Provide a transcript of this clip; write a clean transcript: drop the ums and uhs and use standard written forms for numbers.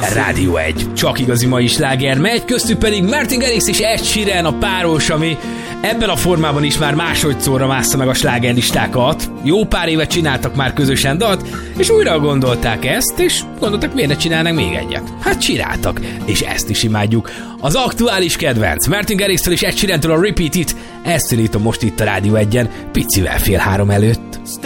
Rádió 1. Csak igazi mai sláger megy, köztük pedig Martin Garrix és Ed Sheeran a páros, ami ebben a formában is már másodszorra mássza meg a slágerlistákat. Jó pár évet csináltak már közösen dalt, és újra gondolták ezt, és gondoltak, miért ne csinálnak még egyet. Hát csináltak, és ezt is imádjuk. Az aktuális kedvenc Martin Garrixtől és Ed Sheerantől a Repeat It, ezt szólítom most itt a Rádió 1-en, picivel 2:30 előtt.